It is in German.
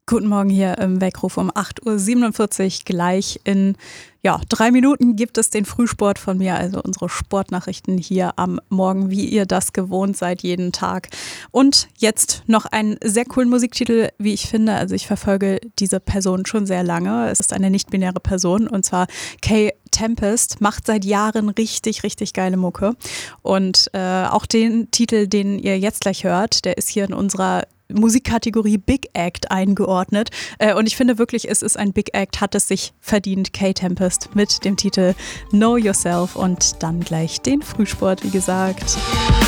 Guten Morgen hier im Weckruf um 8.47 Uhr. Gleich in 3 Minuten gibt es den Frühsport von mir, also unsere Sportnachrichten hier am Morgen, wie ihr das gewohnt seid jeden Tag. Und jetzt noch einen sehr coolen Musiktitel, wie ich finde. Also ich verfolge diese Person schon sehr lange. Es ist eine nicht-binäre Person und zwar Kae Tempest, macht seit Jahren richtig, richtig geile Mucke. Und auch den Titel, den ihr jetzt gleich hört, der ist hier in unserer Musikkategorie Big Act eingeordnet. Und ich finde wirklich, es ist ein Big Act, hat es sich verdient. Kae Tempest mit dem Titel Know Yourself und dann gleich den Frühsport, wie gesagt.